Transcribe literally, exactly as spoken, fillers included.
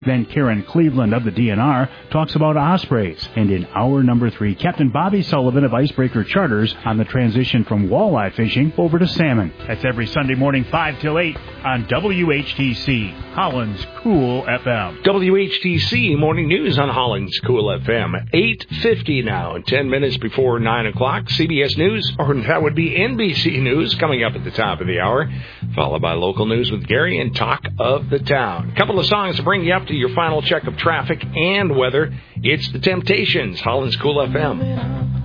Then Karen Cleveland of the D N R talks about ospreys. And in hour number three, Captain Bobby Sullivan of Icebreaker Charters on the transition from walleye fishing over to salmon. That's every Sunday morning, five till eight on W H T C, Holland's Cool F M. W H T C Morning News on Holland's Cool F M. eight fifty now, ten minutes before nine o'clock. C B S News, or that would be N B C News, coming up at the top of the hour, followed by local news with Gary and Talk of the Town. A couple of songs to bring you up to your final check of traffic and weather. It's The Temptations, Holland's Cool F M.